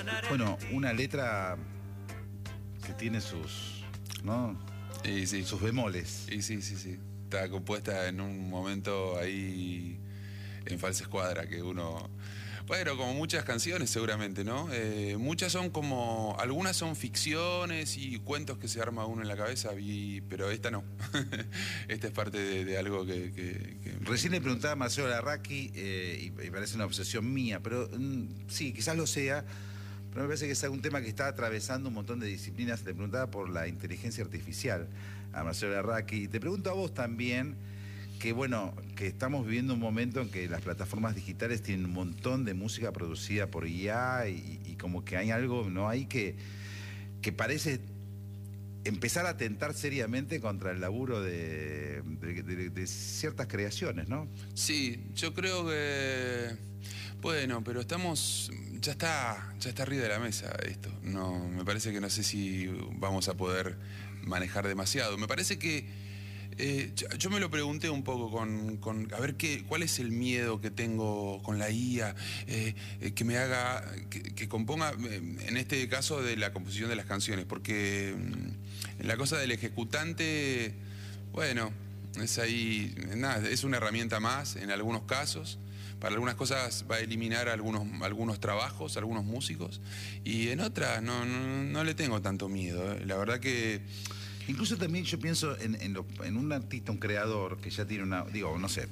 Bueno, una letra que tiene sus, ¿no? Sí. Sus bemoles. Y sí. Está compuesta en un momento ahí en falsa escuadra que uno... Bueno, como muchas canciones seguramente, ¿no? Muchas son como... Algunas son ficciones y cuentos que se arma uno en la cabeza, pero esta no. Esta es parte de algo que... Recién le preguntaba a Marcelo Larraqui, y parece una obsesión mía, pero sí, quizás lo sea, pero me parece que es un tema que está atravesando un montón de disciplinas. Le preguntaba por la inteligencia artificial a Marcelo Larraqui, y te pregunto a vos también, que bueno, que estamos viviendo un momento en que las plataformas digitales tienen un montón de música producida por IA y como que hay algo, ¿no? Ahí que parece empezar a atentar seriamente contra el laburo de ciertas creaciones, ¿no? Sí, yo creo que... Bueno, pero estamos... Ya está arriba de la mesa esto. No, me parece que no sé si vamos a poder manejar demasiado. Me parece que... yo me lo pregunté un poco a ver cuál es el miedo que tengo con la IA, que me haga, que componga, en este caso de la composición de las canciones, porque la cosa del ejecutante, bueno, es ahí, nada, es una herramienta más en algunos casos. Para algunas cosas va a eliminar algunos trabajos, algunos músicos, y en otras no le tengo tanto miedo, ¿eh? La verdad que... Incluso también yo pienso en un artista, un creador que ya tiene no sé,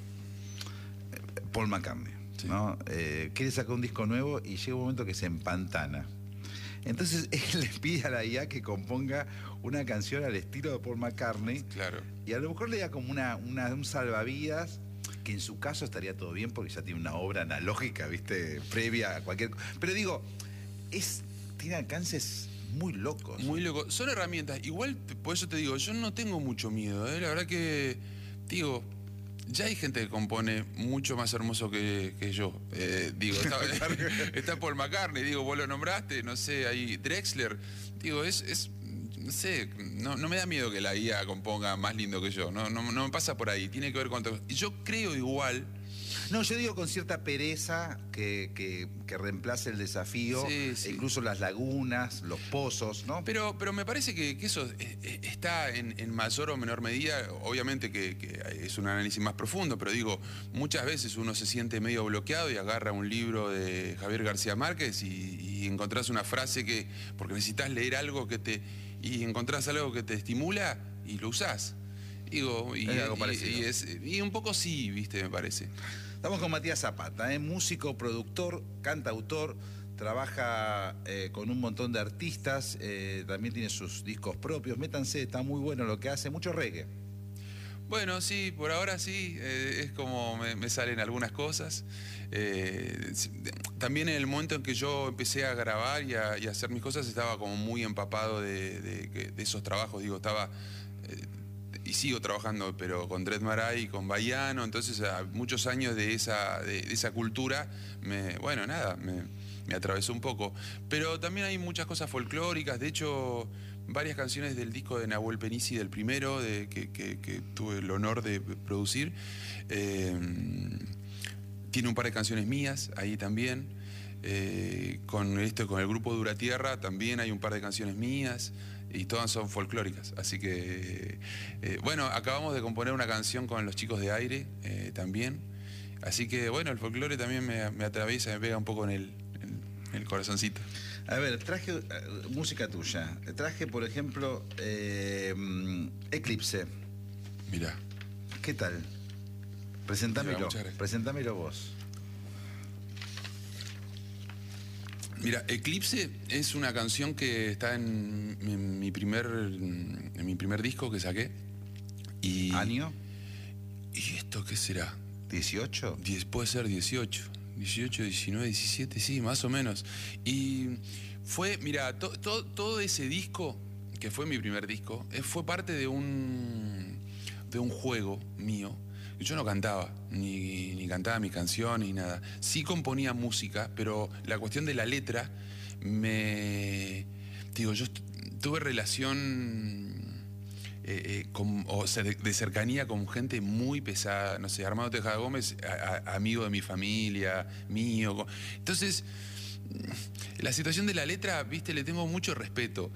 Paul McCartney, sí, ¿no? Quiere sacar un disco nuevo y llega un momento que se empantana. Entonces él le pide a la IA que componga una canción al estilo de Paul McCartney. Claro. Y a lo mejor le da como un salvavidas, que en su caso estaría todo bien porque ya tiene una obra analógica, ¿viste? Previa a cualquier... Pero digo, tiene alcances muy locos. Muy locos. Son herramientas. Igual, por eso te digo, yo no tengo mucho miedo, ¿eh? La verdad que, digo, ya hay gente que compone mucho más hermoso que yo. Digo, está Paul McCartney, digo, vos lo nombraste, no sé, ahí Drexler. Digo, no sé, no me da miedo que la IA componga más lindo que yo. No me pasa por ahí. Tiene que ver con... Yo creo igual... No, yo digo con cierta pereza que reemplace el desafío, sí. E incluso las lagunas, los pozos, ¿no? Pero me parece que eso está en mayor o menor medida, obviamente que es un análisis más profundo, pero digo, muchas veces uno se siente medio bloqueado y agarra un libro de Javier García Márquez y encontrás una frase porque necesitas leer algo y encontrás algo que te estimula y lo usás. Digo, algo parecido. Y un poco sí, viste, me parece. Estamos con Matías Zapata, músico, productor, cantautor, trabaja con un montón de artistas, también tiene sus discos propios. Métanse, está muy bueno lo que hace, mucho reggae. Bueno, sí, por ahora sí, es como me salen algunas cosas. También en el momento en que yo empecé a grabar y a hacer mis cosas, estaba como muy empapado de esos trabajos, digo, estaba... y sigo trabajando, pero con Dred Maray, con Baiano, entonces muchos años de esa cultura, me atravesó un poco. Pero también hay muchas cosas folclóricas, de hecho, varias canciones del disco de Nahuel Penisi, del primero, que tuve el honor de producir. Tiene un par de canciones mías ahí también. Con el grupo Dura Tierra también hay un par de canciones mías. Y todas son folclóricas, así que... bueno, acabamos de componer una canción con los Chicos de Aire también. Así que, bueno, el folclore también me atraviesa, me pega un poco en el corazoncito. A ver, traje música tuya. Traje, por ejemplo, Eclipse. Mirá. ¿Qué tal? Presentámelo vos. Mira, Eclipse es una canción que está en mi primer disco que saqué. ¿Año? ¿Y esto qué será? ¿18? Puede ser 18, 19, 17, sí, más o menos. Y fue, mira, todo ese disco, que fue mi primer disco, fue parte de un juego mío. Yo no cantaba, ni cantaba mis canciones, ni nada. Sí componía música, pero la cuestión de la letra yo tuve relación de cercanía con gente muy pesada, no sé, Armando Tejada Gómez, amigo de mi familia, mío. Entonces, La situación de la letra, viste, le tengo mucho respeto.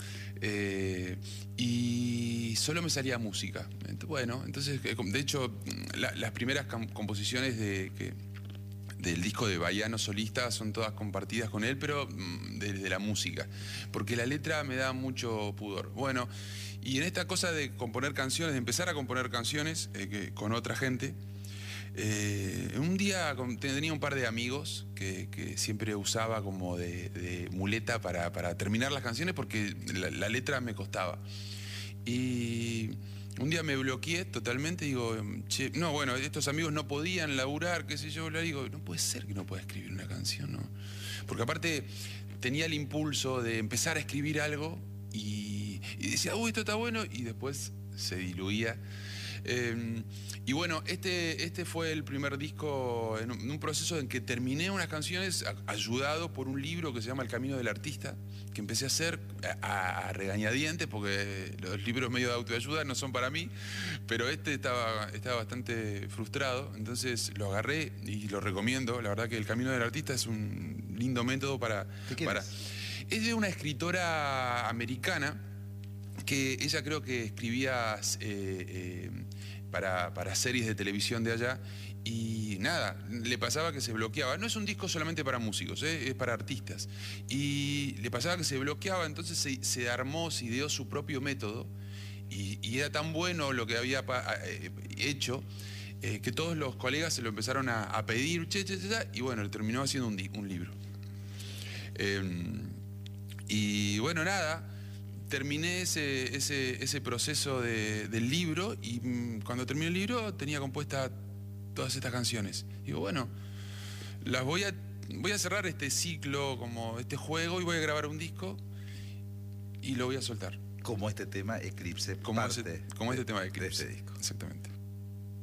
Y solo me salía música. Bueno, entonces, de hecho, las primeras composiciones del disco de Baiano solista son todas compartidas con él, pero desde la música, porque la letra me da mucho pudor. Bueno, y en esta cosa de componer canciones, de empezar a componer canciones con otra gente, un día tenía un par de amigos que siempre usaba como de muleta para terminar las canciones, porque la letra me costaba. Y un día me bloqueé totalmente, digo, che, no, bueno, estos amigos no podían laburar, qué sé yo, le digo, no puede ser que no pueda escribir una canción, ¿no? Porque aparte tenía el impulso de empezar a escribir algo y decía, uy, esto está bueno, y después se diluía. Y bueno, este fue el primer disco en un proceso en que terminé unas canciones ayudado por un libro que se llama El Camino del Artista, que empecé a hacer a regañadientes, porque los libros medio de autoayuda no son para mí, pero estaba bastante frustrado, entonces lo agarré y lo recomiendo. La verdad que El Camino del Artista es un lindo método para... Es de una escritora americana, que ella creo que escribía para series de televisión de allá, y nada, le pasaba que se bloqueaba. No es un disco solamente para músicos, es para artistas. Y le pasaba que se bloqueaba, entonces se armó, se ideó su propio método, y era tan bueno lo que había hecho, que todos los colegas se lo empezaron a pedir, y bueno, le terminó haciendo un libro. Y bueno, nada, terminé ese proceso del libro, y cuando terminé el libro tenía compuestas todas estas canciones. Digo, bueno, las voy a cerrar este ciclo, como este juego, y voy a grabar un disco y lo voy a soltar. Como este tema Eclipse, como este tema Eclipse. De este disco. Exactamente.